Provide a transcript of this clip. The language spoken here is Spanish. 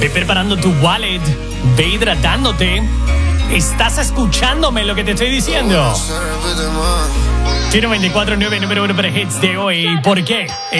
Ve preparando tu wallet, ve hidratándote. ¿Estás escuchándome lo que te estoy diciendo? Tiro 24-9, número 1 para hits de hoy. ¿Por qué?